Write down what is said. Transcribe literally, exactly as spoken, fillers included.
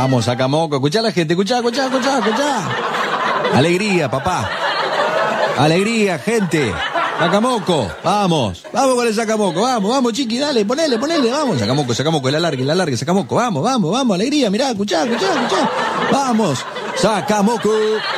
Vamos, sacamoco. Escuchá a la gente, escuchá, escuchá, escuchá, escuchá. Alegría, papá. Alegría, gente. Sacamoco, vamos. Vamos con el sacamoco, vamos, vamos, chiqui, dale, ponele, ponele, vamos. Sacamoco, sacamoco, el alargue, el alargue, sacamoco, vamos, vamos, vamos, alegría, mirá, escuchá, escuchá, escuchá. Vamos, sacamoco.